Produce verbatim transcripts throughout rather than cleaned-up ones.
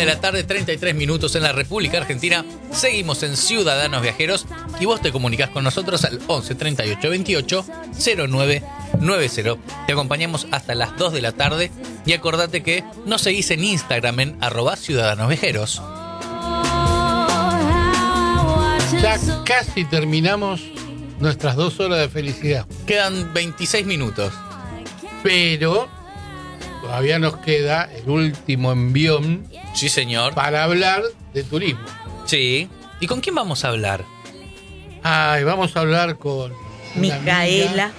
la tarde, treinta y tres minutos en la República Argentina. Seguimos en Ciudadanos Viajeros y vos te comunicás con nosotros al once treinta y ocho veintiocho cero nueve noventa. Te acompañamos hasta las dos de la tarde y acordate que nos seguís en Instagram en arroba Ciudadanos Viajeros. Ya casi terminamos nuestras dos horas de felicidad. Quedan veintiséis minutos. Pero todavía nos queda el último envión. Sí, señor. Para hablar de turismo. Sí. ¿Y con quién vamos a hablar? Ay, vamos a hablar con Micaela.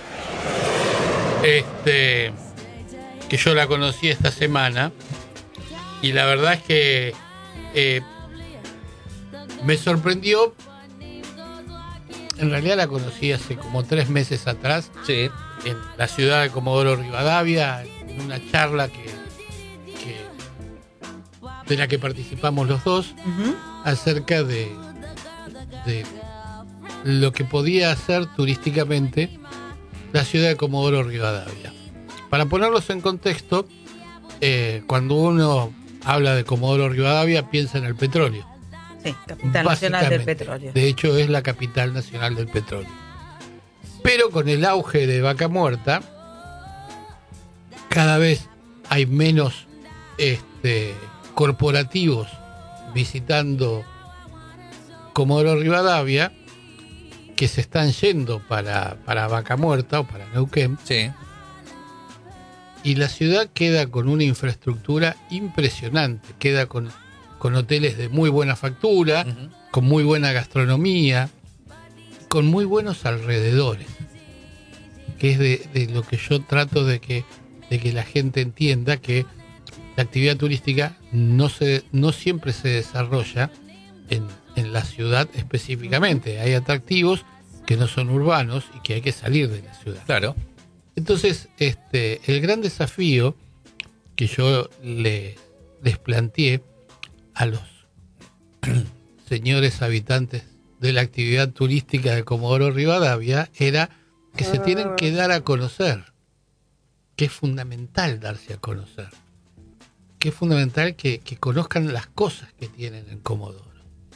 Este, que yo la conocí esta semana. Y la verdad es que eh, me sorprendió. En realidad la conocí hace como tres meses atrás. Sí. En la ciudad de Comodoro Rivadavia, en una charla que, que de la que participamos los dos, uh-huh. acerca de, de lo que podía hacer turísticamente la ciudad de Comodoro Rivadavia. Para ponerlos en contexto, eh, cuando uno habla de Comodoro Rivadavia piensa en el petróleo. Sí, capital nacional del petróleo. De hecho, es la capital nacional del petróleo. Pero con el auge de Vaca Muerta, cada vez hay menos este, corporativos visitando Comodoro Rivadavia que se están yendo para, para Vaca Muerta o para Neuquén. Sí. Y la ciudad queda con una infraestructura impresionante, queda con... con hoteles de muy buena factura, uh-huh. con muy buena gastronomía, con muy buenos alrededores, que es de, de lo que yo trato de que, de que la gente entienda, que la actividad turística no, se, no siempre se desarrolla en, en la ciudad específicamente. Hay atractivos que no son urbanos y que hay que salir de la ciudad. Claro. Entonces, este, el gran desafío que yo le, les planteé a los señores habitantes de la actividad turística de Comodoro Rivadavia era que se tienen que dar a conocer, que es fundamental darse a conocer, que es fundamental que, que conozcan las cosas que tienen en Comodoro.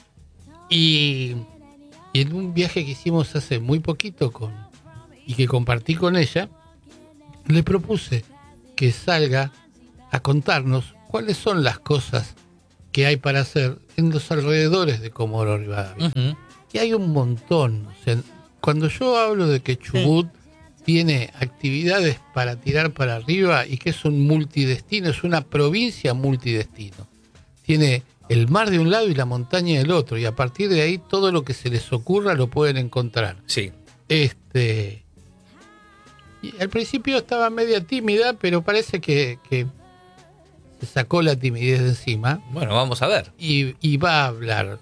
Y, y en un viaje que hicimos hace muy poquito con, y que compartí con ella, le propuse que salga a contarnos cuáles son las cosas que hay para hacer en los alrededores de Comodoro Rivadavia. Uh-huh. Y hay un montón. O sea, cuando yo hablo de que Chubut sí. tiene actividades para tirar para arriba y que es un multidestino, es una provincia multidestino. Tiene el mar de un lado y la montaña del otro, y a partir de ahí todo lo que se les ocurra lo pueden encontrar. Sí. Este, y al principio estaba media tímida, pero parece que... que sacó la timidez de encima. Bueno, vamos a ver. Y, y va a hablar.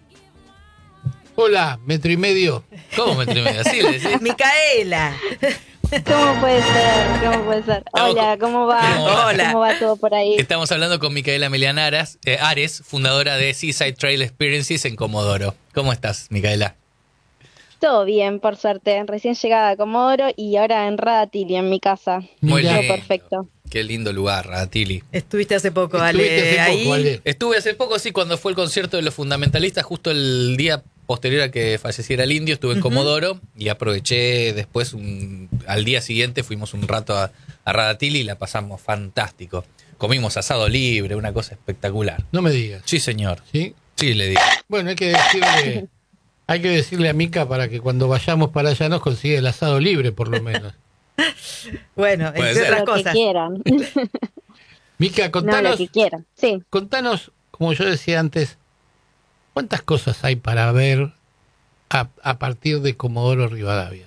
Hola, metro y medio. ¿Cómo metro y medio? Así le decís. Micaela. ¿Cómo puede ser? ¿Cómo puede ser? Hola, ¿cómo va? ¿Cómo va? Hola. ¿Cómo va todo por ahí? Estamos hablando con Micaela Melián Aras, eh, Ares, fundadora de Seaside Trail Experiences en Comodoro. ¿Cómo estás, Micaela? Todo bien, por suerte. Recién llegada a Comodoro y ahora en Radatili, en mi casa. Muy Todo lindo. Perfecto. Qué lindo lugar, Radatili. Estuviste hace poco, Estuviste Ale, hace ahí. poco, Ale. Estuve hace poco, sí, cuando fue el concierto de los fundamentalistas, justo el día posterior a que falleciera el indio, estuve en uh-huh. Comodoro y aproveché después, un, al día siguiente fuimos un rato a, a Radatili y la pasamos fantástico. Comimos asado libre, una cosa espectacular. No me digas. Sí, señor. ¿Sí? Sí, le digo. Bueno, hay que decirle, hay que decirle a Mica para que cuando vayamos para allá nos consiga el asado libre, por lo menos. Bueno, Puede entre ser. otras Lo que cosas. quieran. Mica, No, contanos, lo que quieran. Sí. contanos, como yo decía antes, ¿cuántas cosas hay para ver a, a partir de Comodoro Rivadavia?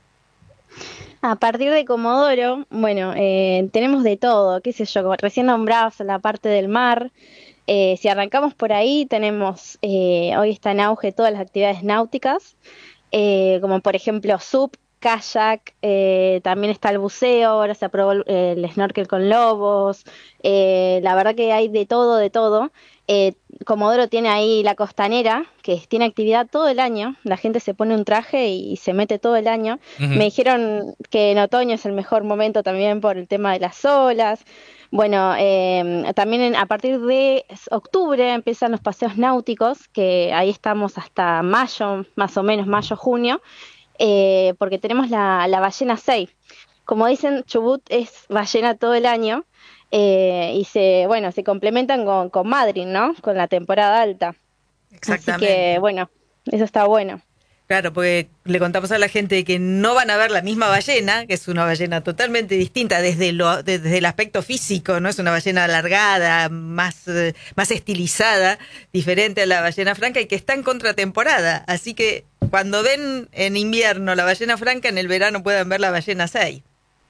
A partir de Comodoro, bueno, eh, tenemos de todo, qué sé yo, como recién nombrabas la parte del mar. Eh, si arrancamos por ahí, tenemos, eh, hoy está en auge todas las actividades náuticas, eh, como por ejemplo S U P, kayak, eh, también está el buceo, ahora se aprobó el, el snorkel con lobos, eh, la verdad que hay de todo, de todo. Eh, Comodoro tiene ahí la costanera, que tiene actividad todo el año, la gente se pone un traje y, y se mete todo el año. Uh-huh. Me dijeron que en otoño es el mejor momento también por el tema de las olas. Bueno, eh, también en- a partir de octubre empiezan los paseos náuticos, que ahí estamos hasta mayo, más o menos mayo, junio, eh, porque tenemos la, la ballena seis. Como dicen, Chubut es ballena todo el año, eh, y se, bueno, se complementan con, con Madrid, ¿no? Con la temporada alta. Así Exactamente. que, bueno, eso está bueno. Claro, porque le contamos a la gente que no van a ver la misma ballena, que es una ballena totalmente distinta desde lo desde el aspecto físico, ¿no? Es una ballena alargada, más, eh, más estilizada, diferente a la ballena franca y que está en contratemporada. Así que cuando ven en invierno la ballena franca, en el verano pueden ver la ballena seis.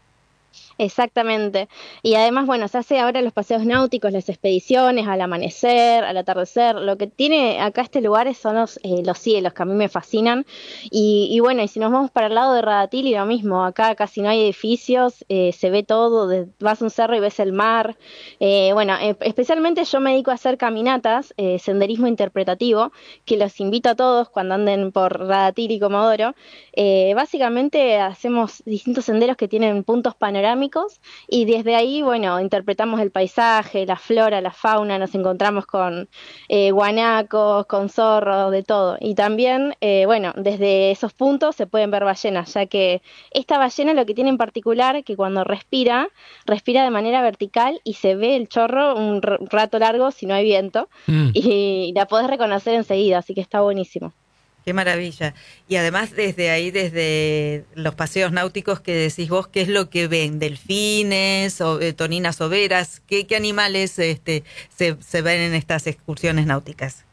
Exactamente. Y además, bueno, se hace ahora los paseos náuticos, las expediciones, al amanecer, al atardecer. Lo que tiene acá este lugar son los, eh, los cielos, que a mí me fascinan. Y, y bueno, y si nos vamos para el lado de Radatili, lo mismo. Acá casi no hay edificios, eh, se ve todo, de- vas a un cerro y ves el mar. Eh, bueno, eh, especialmente yo me dedico a hacer caminatas, eh, senderismo interpretativo, que los invito a todos cuando anden por Radatili y Comodoro. Eh, básicamente hacemos distintos senderos que tienen puntos panorámicos y desde ahí, bueno, interpretamos el paisaje, la flora, la fauna, nos encontramos con eh, guanacos, con zorros, de todo. Y también, eh, bueno, desde esos puntos se pueden ver ballenas, ya que esta ballena lo que tiene en particular que cuando respira, respira de manera vertical y se ve el chorro un r- rato largo si no hay viento Mm. y la podés reconocer enseguida, así que está buenísimo. Qué maravilla. Y además desde ahí, desde los paseos náuticos que decís vos, ¿qué es lo que ven? ¿Delfines, o, eh, toninas overas? ¿Qué, qué animales este, se, se ven en estas excursiones náuticas?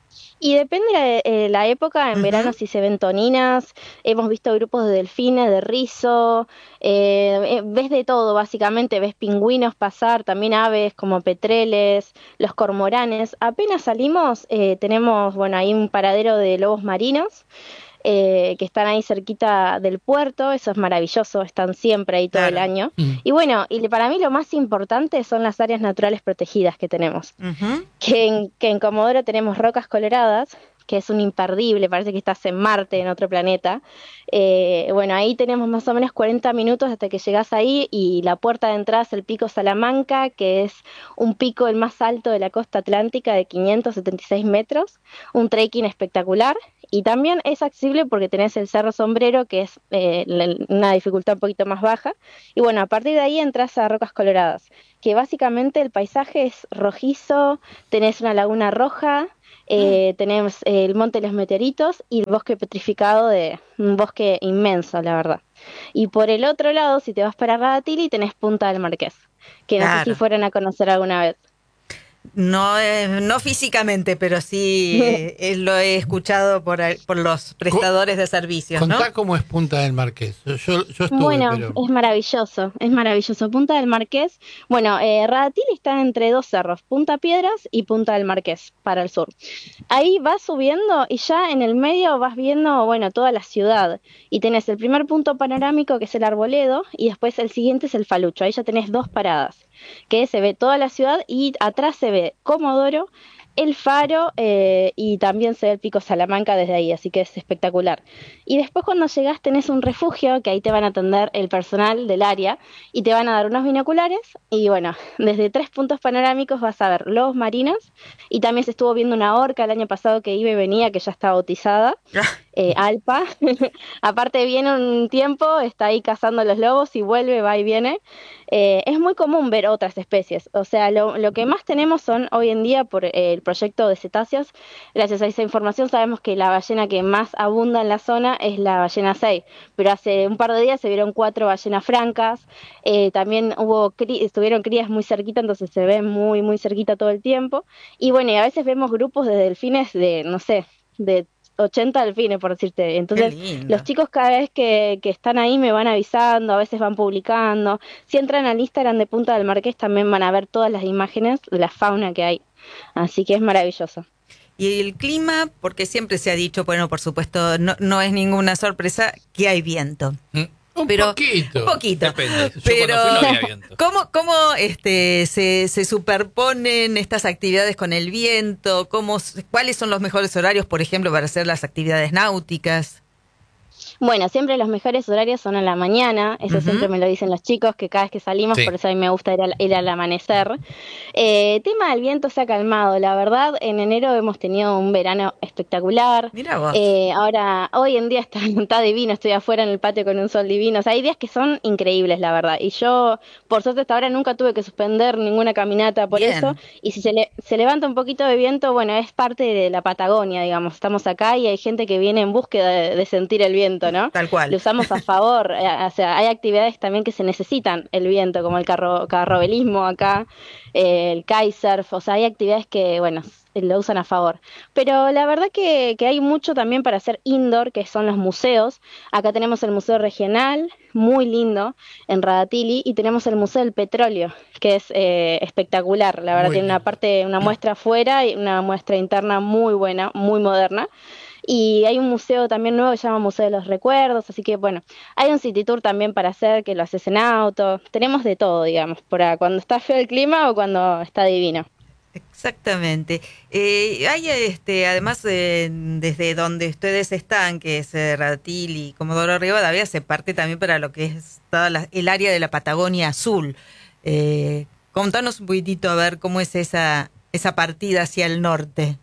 Y depende de eh, la época, en Ujú. verano si se ven toninas, hemos visto grupos de delfines, de rizo, eh, eh, ves de todo básicamente, ves pingüinos pasar, también aves como petreles, los cormoranes. Apenas salimos, eh, tenemos, bueno, ahí un paradero de lobos marinos, eh, que están ahí cerquita del puerto, eso es maravilloso, están siempre ahí todo el Claro. año. Mm. Y bueno, y para mí lo más importante son las áreas naturales protegidas que tenemos Ujú. que en, que en Comodoro tenemos Rocas Coloradas, que es un imperdible, parece que estás en Marte, en otro planeta. Eh, bueno, ahí tenemos más o menos cuarenta minutos hasta que llegás ahí y la puerta de entrada es el Pico Salamanca, que es un pico el más alto de la costa atlántica de quinientos setenta y seis metros, un trekking espectacular. Y también es accesible porque tenés el Cerro Sombrero, que es eh, la- una dificultad un poquito más baja. Y bueno, a partir de ahí entras a Rocas Coloradas, que básicamente el paisaje es rojizo, tenés una laguna roja, eh, tenemos eh, el Monte de los Meteoritos y el bosque petrificado, de un bosque inmenso, la verdad. Y por el otro lado, si te vas para Radatili, tenés Punta del Marqués, que no sé si Claro. fueron a conocer alguna vez. No, eh, no físicamente, pero sí eh, eh, lo he escuchado por, ahí- por los prestadores de servicios, ¿no? Contá cómo es Punta del Marqués. Yo, yo estuve, Bueno, pero... es maravilloso, es maravilloso. Punta del Marqués, bueno, eh, Radatili está entre dos cerros, Punta Piedras y Punta del Marqués, para el sur. Ahí vas subiendo y ya en el medio vas viendo, bueno, toda la ciudad. Y tenés el primer punto panorámico, que es el Arboledo, y después el siguiente es el Falucho. Ahí ya tenés dos paradas, que se ve toda la ciudad y atrás se ve Comodoro, el Faro, eh, y también se ve el Pico Salamanca desde ahí, así que es espectacular. Y después cuando llegás tenés un refugio, que ahí te van a atender el personal del área y te van a dar unos binoculares y bueno, desde tres puntos panorámicos vas a ver lobos marinos y también se estuvo viendo una orca el año pasado que iba y venía, que ya está bautizada, eh, Alpa. Aparte viene un tiempo, está ahí cazando los lobos y vuelve, va y viene. Eh, es muy común ver otras especies, o sea, lo, lo que más tenemos son hoy en día por eh, el proyecto de cetáceos. Gracias a esa información sabemos que la ballena que más abunda en la zona es la ballena seis, pero hace un par de días se vieron cuatro ballenas francas, eh, también hubo cri- estuvieron crías muy cerquita, entonces se ven muy muy cerquita todo el tiempo, y bueno, y a veces vemos grupos de delfines de, no sé, de ochenta delfines, por decirte. Entonces, Qué lindo. los chicos cada vez que, que están ahí me van avisando, a veces van publicando. Si entran al Instagram de Punta del Marqués también van a ver todas las imágenes de la fauna que hay. Así que es maravilloso. Y el clima, porque siempre se ha dicho, bueno, por supuesto, no, no es ninguna sorpresa que hay viento. Mm, Un Pero- poquito. Un poquito. Depende. Yo Pero, cuando fui no había viento. ¿cómo, cómo este, se, se superponen estas actividades con el viento? ¿Cómo, ¿Cuáles son los mejores horarios, por ejemplo, para hacer las actividades náuticas? Bueno, siempre los mejores horarios son a la mañana, eso Ujú. siempre me lo dicen los chicos, que cada vez que salimos, Sí. por eso a mí me gusta ir al, ir al amanecer. Eh, tema del viento se ha calmado, la verdad, en enero hemos tenido un verano espectacular. Mira vos. Eh, ahora, hoy en día está, está divino, estoy afuera en el patio con un sol divino, o sea, hay días que son increíbles, la verdad, y yo, por suerte hasta ahora nunca tuve que suspender ninguna caminata por Bien. eso, y si se, le, se levanta un poquito de viento, bueno, es parte de la Patagonia, digamos, estamos acá y hay gente que viene en búsqueda de, de sentir el viento, ¿no? Tal cual. Lo usamos a favor, eh, o sea, hay actividades también que se necesitan el viento, como el carro, carrobelismo acá, eh, el kitesurf, o sea, hay actividades que, bueno, lo usan a favor. Pero la verdad que, que hay mucho también para hacer indoor, que son los museos. Acá tenemos el Museo Regional, muy lindo, en Radatili, y tenemos el Museo del Petróleo, que es eh, espectacular. La verdad, Muy tiene una lindo. parte, una muestra afuera y una muestra interna muy buena, muy moderna. Y hay un museo también nuevo que se llama Museo de los Recuerdos, así que bueno, hay un city tour también para hacer, que lo haces en auto. Tenemos de todo, digamos, para cuando está feo el clima o cuando está divino. Exactamente. Eh, hay este, además eh, desde donde ustedes están, que es eh, Ratil y Comodoro Rivadavia, se parte también para lo que es toda la- el área de la Patagonia Azul. Eh, contanos un poquitito a ver cómo es esa esa partida hacia el norte.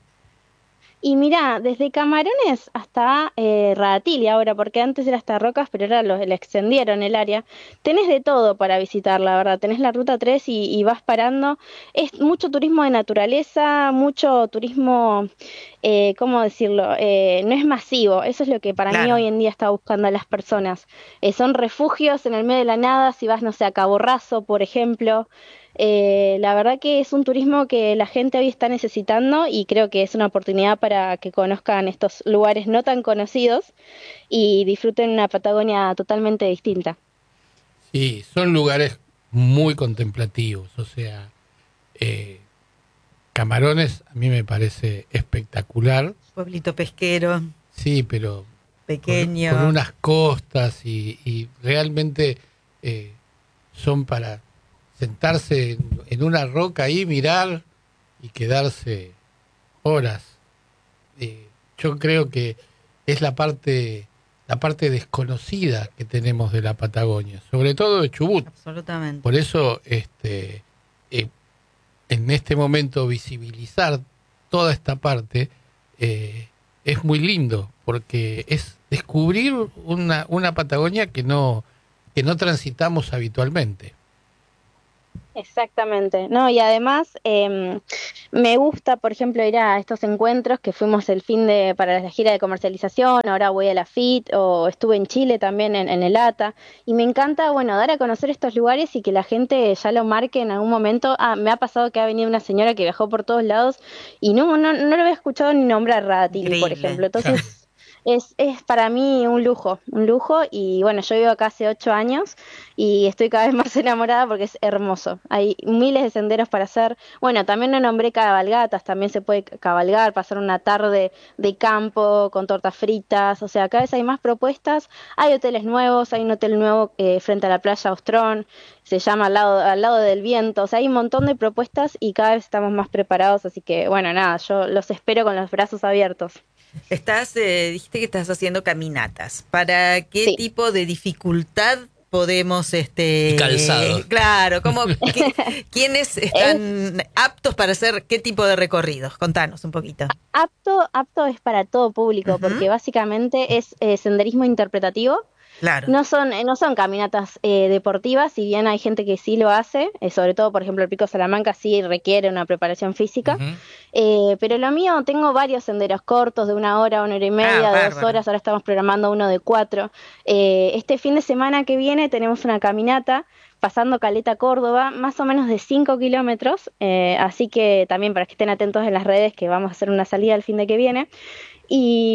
Y mira, desde Camarones hasta eh, Radatili ahora, porque antes era hasta Rocas, pero ahora lo, le extendieron el área. Tenés de todo para visitar, la verdad. Tenés la ruta tres y, y vas parando. Es mucho turismo de naturaleza, mucho turismo, eh, ¿cómo decirlo? Eh, no es masivo. Eso es lo que para mí Claro. hoy en día está buscando a las personas. Eh, son refugios en el medio de la nada, si vas, no sé, a Cabo Raso, por ejemplo. Eh, la verdad que es un turismo que la gente hoy está necesitando y creo que es una oportunidad para que conozcan estos lugares no tan conocidos y disfruten una Patagonia totalmente distinta. Sí, son lugares muy contemplativos, o sea, eh, Camarones a mí me parece espectacular, Pueblito pesquero, sí, pero con, pequeño. con unas costas y, y realmente eh, son para sentarse en, en una roca ahí, mirar y quedarse horas. Eh, yo creo que es la parte la parte desconocida que tenemos de la Patagonia, sobre todo de Chubut. Absolutamente. Por eso, este, eh, en este momento visibilizar toda esta parte eh, es muy lindo, porque es descubrir una, una Patagonia que no que no transitamos habitualmente. Exactamente, no, y además eh, me gusta, por ejemplo, ir a estos encuentros que fuimos el fin de para la gira de comercialización, ahora voy a la F I T o estuve en Chile también en, en el A T A, y me encanta, bueno, dar a conocer estos lugares y que la gente ya lo marque en algún momento. Ah, me ha pasado que ha venido una señora que viajó por todos lados y no, no, no lo había escuchado ni nombrar Radatili, por Increíble. ejemplo, entonces... Es, es para mí un lujo, un lujo y bueno, yo vivo acá hace ocho años y estoy cada vez más enamorada porque es hermoso. Hay miles de senderos para hacer. Bueno, también no nombré cabalgatas, también se puede cabalgar, pasar una tarde de campo con tortas fritas, o sea, cada vez hay más propuestas. Hay hoteles nuevos, hay un hotel nuevo eh, frente a la playa Ostrón, se llama al lado, al lado del viento, o sea, hay un montón de propuestas y cada vez estamos más preparados, así que bueno, nada, yo los espero con los brazos abiertos. Estás, eh, dijiste que estás haciendo caminatas. ¿Para qué Sí. tipo de dificultad podemos, este, Y calzado. eh, claro, ¿cómo, qué- quiénes están aptos para hacer qué tipo de recorridos? Contanos un poquito. Apto, apto es para todo público, Ujú. porque básicamente es eh, senderismo interpretativo. Claro. No son, eh, no son caminatas eh, deportivas, si bien hay gente que sí lo hace, eh, sobre todo, por ejemplo, el Pico Salamanca sí requiere una preparación física, Ujú. eh, pero lo mío, tengo varios senderos cortos de una hora, una hora y media, Ah, de dos bárbaro. horas, ahora estamos programando uno de cuatro. Eh, este fin de semana que viene tenemos una caminata pasando Caleta Córdoba, más o menos de cinco kilómetros, eh, así que también para que estén atentos en las redes que vamos a hacer una salida el fin de que viene. Y,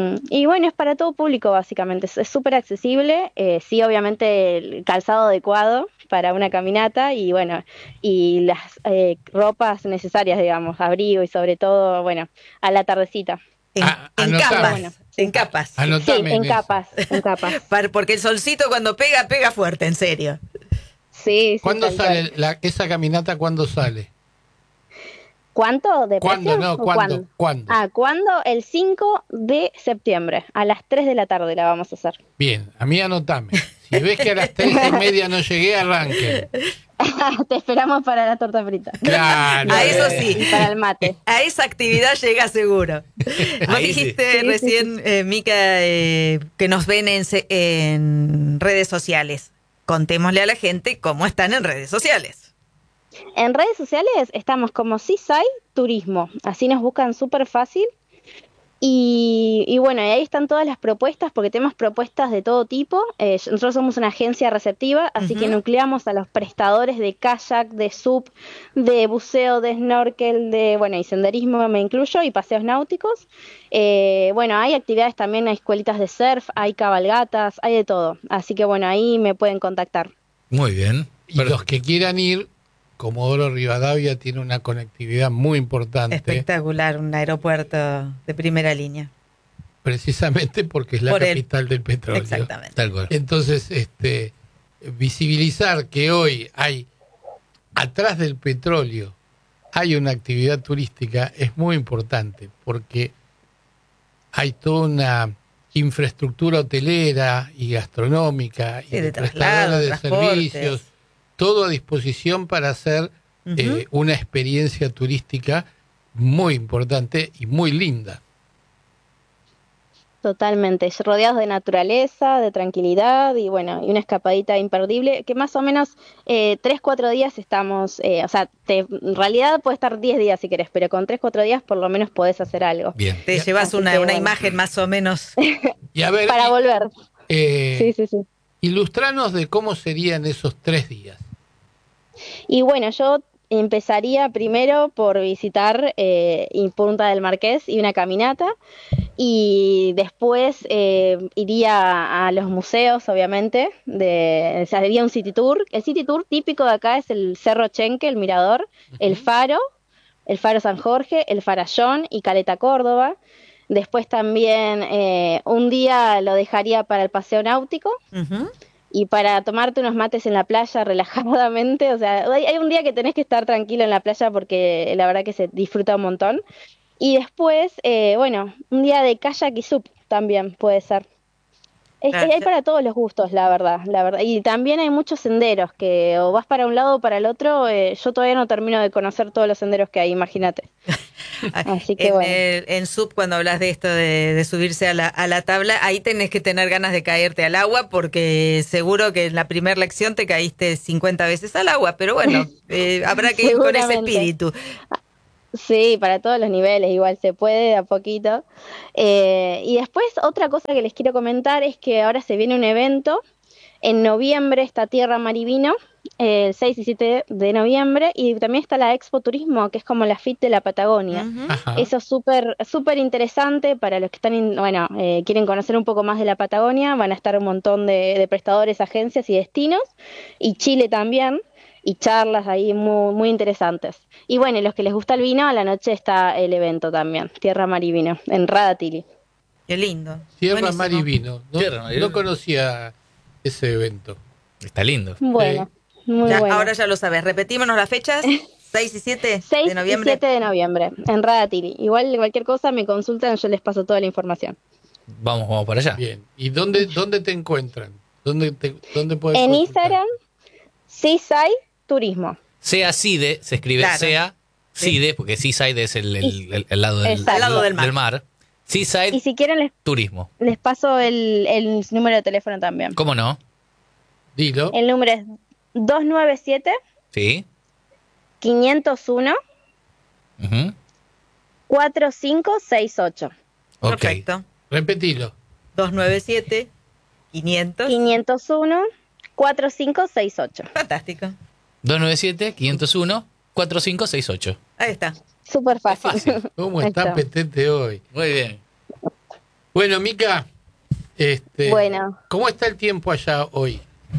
y bueno, es para todo público básicamente, es súper accesible, eh, sí obviamente el calzado adecuado para una caminata y bueno, y las eh, ropas necesarias, digamos, abrigo y sobre todo, bueno, a la tardecita. En, Ah, en anotame. capas. Bueno, en capas. Sí, Anotame en eso. capas, en capas. Para- porque el solcito cuando pega, pega fuerte, en serio. Sí, sí, ¿Cuándo tal sale cual. la, esa caminata? ¿Cuándo sale? ¿Cuánto de ¿Cuándo? precio? No, ¿O ¿cuándo? ¿Cuándo? Ah, ¿cuándo? El cinco de septiembre, a las tres de la tarde la vamos a hacer. Bien, a mí anotame. Si ves que a las tres y media no llegué, arranquen. Te esperamos para la torta frita. Claro. A eso sí. Y para el mate. A esa actividad llega seguro. Vos Ahí sí. dijiste Sí, recién, eh, Mica, eh, que nos ven en, se- en redes sociales. Contémosle a la gente cómo están en redes sociales. En redes sociales estamos como Seaside Turismo, así nos buscan súper fácil. Y, y bueno, y ahí están todas las propuestas, porque tenemos propuestas de todo tipo. Eh, nosotros somos una agencia receptiva, así Ujú. que nucleamos a los prestadores de kayak, de sub, de buceo, de snorkel, de bueno, y senderismo me incluyo, y paseos náuticos. Eh, bueno, hay actividades también, hay escuelitas de surf, hay cabalgatas, hay de todo. Así que bueno, ahí me pueden contactar. Muy bien. Y los que quieran ir, Comodoro Rivadavia tiene una conectividad muy importante, Espectacular, un aeropuerto de primera línea. precisamente porque es la Por el- capital del petróleo. Exactamente. Tal cual. Entonces, este, visibilizar que hoy hay, atrás del petróleo, hay una actividad turística es muy importante, porque hay toda una infraestructura hotelera y gastronómica y Sí, de de traslado, prestadores de transportes. servicios, todo a disposición para hacer Ujú. eh, una experiencia turística muy importante y muy linda. Totalmente, rodeados de naturaleza, de tranquilidad y bueno, y una escapadita imperdible, que más o menos eh, tres, cuatro días estamos, eh, o sea, te, en realidad puede estar diez días si querés, pero con tres, cuatro días por lo menos podés hacer algo. Bien. Te llevas Así una, que una bueno. imagen más o menos. Y a ver, Para y- volver. eh, Sí, sí, sí. ilustranos de cómo serían esos tres días. Y bueno, yo empezaría primero por visitar eh, y Punta del Marqués y una caminata, y después eh, iría a los museos, obviamente, de, o sea, haría un city tour. El city tour típico de acá es el Cerro Chenque, el Mirador, el Faro, el Faro San Jorge, el Farallón y Caleta Córdoba. Después también eh, un día lo dejaría para el paseo náutico, Ujú. y para tomarte unos mates en la playa relajadamente. O sea, hay, hay un día que tenés que estar tranquilo en la playa porque la verdad que se disfruta un montón. Y después, eh, bueno, un día de kayak y sub también puede ser. Es que Claro. hay para todos los gustos, la verdad, la verdad. Y también hay muchos senderos que o vas para un lado o para el otro. Eh, yo todavía no termino de conocer todos los senderos que hay, imagínate. Así que en, bueno. el- en sub, cuando hablas de esto de, de subirse a la, a la tabla, ahí tenés que tener ganas de caerte al agua, porque seguro que en la primera lección te caíste cincuenta veces al agua, pero bueno, eh, habrá que ir con ese Seguramente. espíritu. Sí, para todos los niveles, igual se puede de a poquito. Eh, y después otra cosa que les quiero comentar es que ahora se viene un evento. En noviembre está Tierra Mar y Vino, eh, el seis y siete de noviembre, y también está la Expo Turismo, que es como la F I T de la Patagonia. Ujú. Ajá. Eso es súper súper interesante para los que están, in- bueno, eh, quieren conocer un poco más de la Patagonia. Van a estar un montón de, de prestadores, agencias y destinos, y Chile también, y charlas ahí muy, muy interesantes. Y bueno, y los que les gusta el vino, a la noche está el evento también, Tierra, Mar y Vino, en Radatili. Qué lindo. Tierra, Buenísimo. Mar y Vino. No, Tierra, Mar y no Vino. conocía ese evento. Está lindo. Bueno, muy Ya, bueno. ahora ya lo sabes. Repetímonos las fechas. seis y siete seis de noviembre. y siete de noviembre, en Radatili. Igual cualquier cosa me consultan, yo les paso toda la información. Vamos, vamos para allá. Bien. ¿Y dónde, dónde te encuentran? ¿Dónde, te, dónde puedes En consultar? Instagram, Seaside Turismo. Sea Cide, se escribe Claro. Sea Cide, porque Seaside es el, el, el- el lado, del, Exacto. Al lado del mar. mar. Seaside Y si quieren les, Turismo. les paso el, el número de teléfono también. ¿Cómo no? Dilo. El número es dos nueve siete, Sí. cinco cero uno, Ujú. cuatro cinco seis ocho. Ok. Perfecto. Repetilo. dos nueve siete, quinientos. quinientos uno, cuatro cinco seis ocho. Fantástico. dos nueve siete, cinco cero uno, cuatro cinco seis ocho. Ahí está. Súper fácil. fácil. ¿Cómo Ahí está está. Petete hoy? Muy bien. Bueno, Mica, este, Bueno. ¿cómo está el tiempo allá hoy?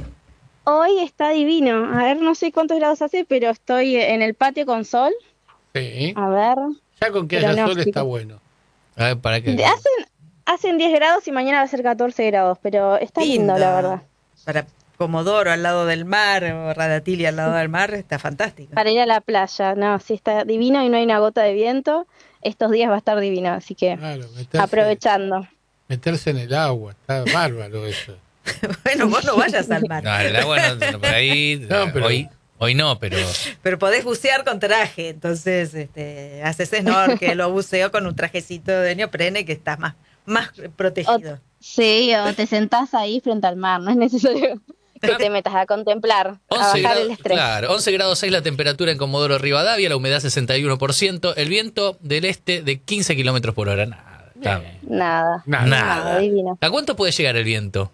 Hoy está divino. A ver, no sé cuántos grados hace, pero estoy en el patio con sol. Sí. A ver. Ya con que Pero haya no, sol está chicos. bueno. A ver, para qué. Hacen, hacen diez grados y mañana va a ser catorce grados, pero está lindo, la verdad. Para, Comodoro al lado del mar, o Radatili al lado del mar, está fantástico. Para ir a la playa, no, sí está divino y no hay una gota de viento. Estos días va a estar divino, así que Claro, meterse, aprovechando. meterse en el agua, está bárbaro eso. Bueno, vos no vayas al mar. No, el agua no, no, por ahí. No, pero- hoy, hoy no, pero. Pero podés bucear con traje, entonces este, haces snorkel o buceo con un trajecito de neoprene que estás más, más protegido. Sí, o te sentás ahí frente al mar, no es necesario que te metas a contemplar, a once bajar grados, el estrés. claro, once grados seis la temperatura en Comodoro Rivadavia, la humedad sesenta y uno por ciento, el viento del este de quince kilómetros por hora. Nada, está bien. Nada, Nada. Nada. divino. ¿A cuánto puede llegar el viento?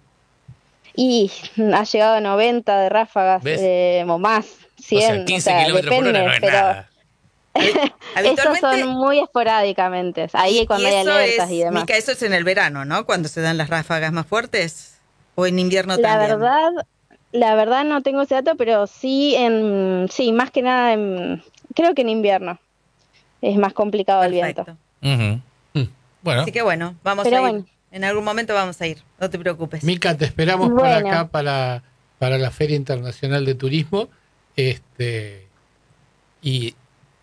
Y ha llegado a noventa de ráfagas, ¿Ves? eh, o más, cien, o sea, quince o sea, kilómetros por hora depende, no es pero nada. esos son muy esporádicamente, ahí Y- cuando y hay eso alertas es, y demás. Mica, ¿eso es en el verano, no? Cuando se dan las ráfagas más fuertes. ¿O en invierno La también? verdad, la verdad no tengo ese dato, pero sí en, sí, más que nada en, creo que en invierno es más complicado el viento. Perfecto. Ujú. Mm. Bueno, Así que bueno, vamos Pero a ir. bueno. En algún momento vamos a ir, no te preocupes. Mica, te esperamos por Bueno. acá para, para la Feria Internacional de Turismo. Este y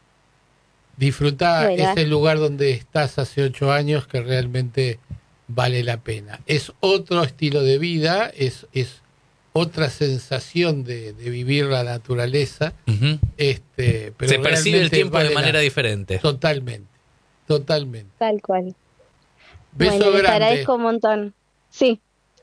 disfrutar Bueno. ese lugar donde estás hace ocho años que realmente vale la pena. Es otro estilo de vida, es, es otra sensación de, de vivir la naturaleza. ujú. Este, pero Se percibe el realmente tiempo de vale la- manera diferente. Totalmente, totalmente. Tal cual. Beso bueno, les grande. agradezco un montón. Sí,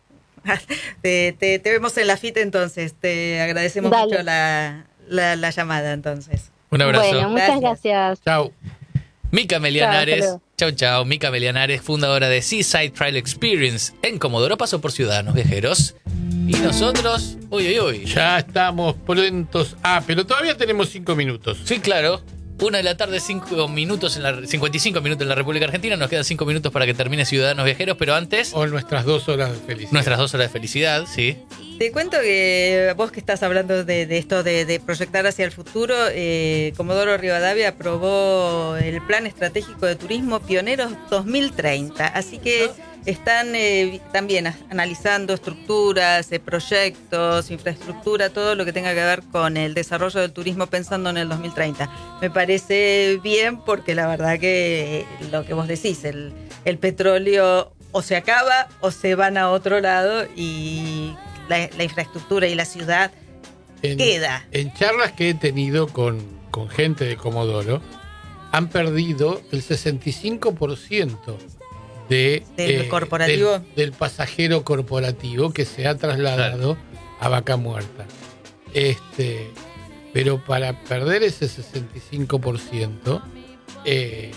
Te, te, te vemos en la FIT entonces. Te agradecemos Dale. mucho la, la, la llamada entonces. Un abrazo. bueno, muchas Gracias. gracias. Chao. Mica Melianares, Chao, hasta chau chau, Mica Melianares, fundadora de Seaside Trail Experience en Comodoro, pasó por Ciudadanos Viajeros. Y nosotros, uy, uy, uy. Ya estamos prontos. Ah, pero todavía tenemos cinco minutos. Sí, claro. Una de la tarde, cinco minutos en la, cincuenta y cinco minutos en la República Argentina. Nos quedan cinco minutos para que termine Ciudadanos Viajeros, pero antes, O nuestras dos horas de felicidad. nuestras dos horas de felicidad, sí. Te cuento que vos que estás hablando de, de esto de, de proyectar hacia el futuro, eh, Comodoro Rivadavia aprobó el Plan Estratégico de Turismo Pioneros dos mil treinta. Así que están eh, también a- analizando estructuras, eh, proyectos, infraestructura, todo lo que tenga que ver con el desarrollo del turismo pensando en el dos mil treinta. Me parece bien porque la verdad que eh, lo que vos decís, el, el petróleo o se acaba o se van a otro lado y la, la infraestructura y la ciudad En, queda. en charlas que he tenido con, con gente de Comodoro, han perdido el sesenta y cinco por ciento de, ¿Del corporativo? del, del pasajero corporativo que se ha trasladado a Vaca Muerta. Este, pero para perder ese sesenta y cinco por ciento, eh,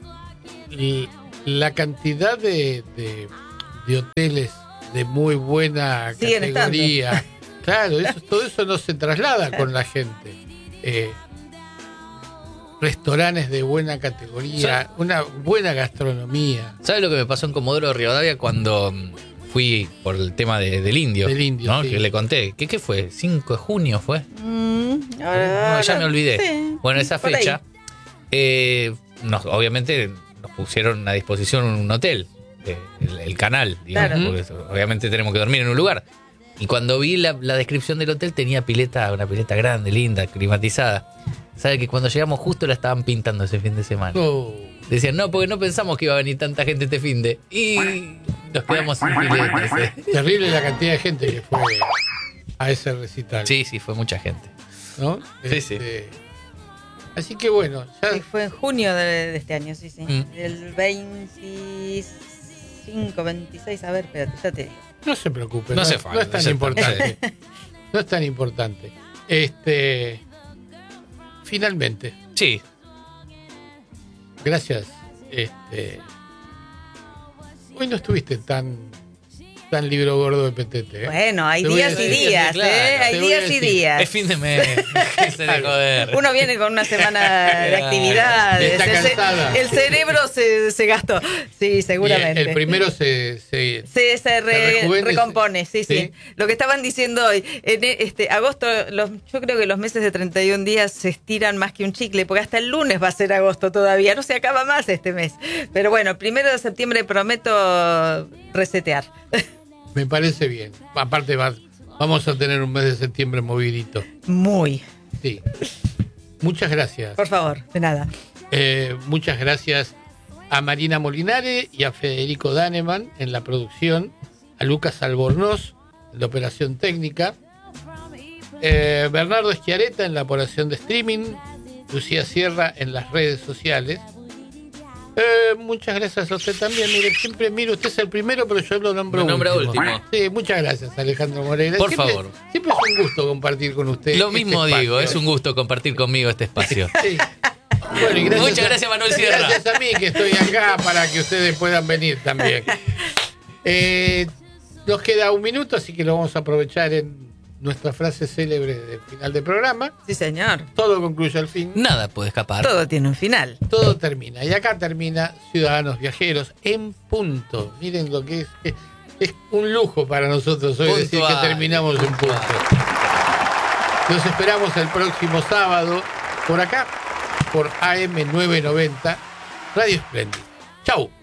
y la cantidad de, de, de hoteles de muy buena Siguen categoría, claro, eso, todo eso no se traslada con la gente. Eh, restaurantes de buena categoría, una buena gastronomía. ¿Sabes lo que me pasó en Comodoro Rivadavia cuando mm, fui por el tema de- del indio? Del indio, ¿no? sí. Que le conté. ¿Qué, qué fue? ¿cinco de junio fue? Mm, No, ya me olvidé. sí, Bueno, esa por ahí. fecha, eh, nos, obviamente nos pusieron a disposición un hotel, eh, el, el canal, digamos, Claro. porque eso, obviamente tenemos que dormir en un lugar. Y cuando vi la, la descripción del hotel tenía pileta, una pileta grande, linda, climatizada. ¿Sabe que cuando llegamos justo la estaban pintando ese fin de semana? Oh, Decían, no, porque no pensamos que iba a venir tanta gente este fin de... Y nos quedamos sin piletas. eh. terrible la cantidad de gente que fue a ese recital. Sí, sí, fue mucha gente. ¿No? Sí, sí. Este, así que bueno, ya Sí, fue en junio de, de este año, sí, sí. Mm. Del veinticinco, veintiséis, a ver, espérate, ya te digo. no se preocupe, No no, hace no falta, es tan ya está. importante. No es tan importante. Este, finalmente, Sí, gracias. Este, hoy no estuviste tan tan libro gordo de P T T. ¿eh? Bueno, hay Te voy a días y decir, días, claro, ¿eh? Hay te voy a días y decir. días. es fin de mes. Se de joder. Uno viene con una semana de Claro. actividades. Está El ce- cansada. El cerebro se, se gastó. Sí, Y el, seguramente. el primero se, se Sí, se, re- rejuvenece. recompone, sí, sí, Sí. Lo que estaban diciendo hoy, en e- este agosto, los, yo creo que los meses de treinta y un días se estiran más que un chicle, porque hasta el lunes va a ser agosto todavía, no se acaba más este mes. Pero bueno, primero de septiembre prometo resetear. me parece bien. Aparte vas, Vamos a tener un mes de septiembre movidito. Muy. Sí. Muchas gracias. Por favor, de nada. Eh, muchas gracias a Marina Molinare y a Federico Daneman en la producción, a Lucas Albornoz en la operación técnica, eh, Bernardo Eschiareta en la operación de streaming, Lucía Sierra en las redes sociales. Eh, muchas gracias a usted también. Mire, siempre, mire, usted es el primero, pero yo lo nombro Lo nombra último. último. Sí, muchas gracias, Alejandro Moreira. Por Siempre- favor. Siempre es un gusto compartir con usted. Lo este mismo espacio. digo, es un gusto compartir conmigo este espacio. Sí. Bueno, y gracias Muchas a- gracias, Manuel Sierra. Gracias a mí que estoy acá para que ustedes puedan venir también. Eh, nos queda un minuto, así que lo vamos a aprovechar en nuestra frase célebre del final del programa. Sí, señor. Todo concluye al fin, Nada puede escapar. Todo tiene un final. todo termina. Y acá termina Ciudadanos Viajeros en punto. Miren lo que es. Es, es un lujo para nosotros hoy decir Puntual, que terminamos en punto. Los esperamos el próximo sábado por acá, por A M novecientos noventa, Radio Splendid. Chau.